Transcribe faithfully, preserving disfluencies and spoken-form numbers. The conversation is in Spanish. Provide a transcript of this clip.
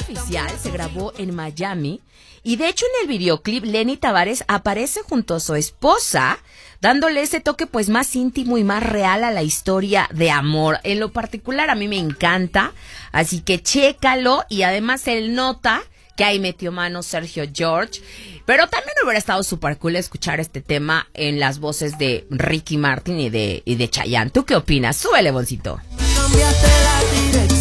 oficial se grabó en Miami y de hecho en el videoclip Lenny Tavares aparece junto a su esposa, dándole ese toque pues más íntimo y más real a la historia de amor. En lo particular a mí me encanta, así que chécalo, y además él nota que ahí metió mano Sergio George, pero también hubiera estado súper cool escuchar este tema en las voces de Ricky Martin y de, y de Chayanne. ¿Tú qué opinas? Súbele, Boncito. Cambiaste la dirección.